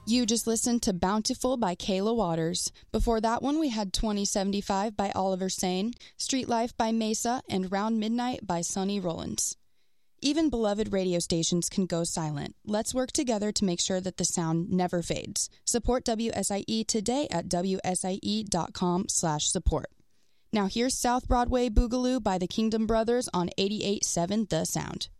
You just listened to Bountiful by Kayla Waters. Before that one, we had 2075 by Oliver Sane, Street Life by Mesa, and Round Midnight by Sonny Rollins. Even beloved radio stations can go silent. Let's work together to make sure that the sound never fades. Support WSIE today at WSIE.com/support. Now here's South Broadway Boogaloo by the Kingdom Brothers on 88.7 The Sound.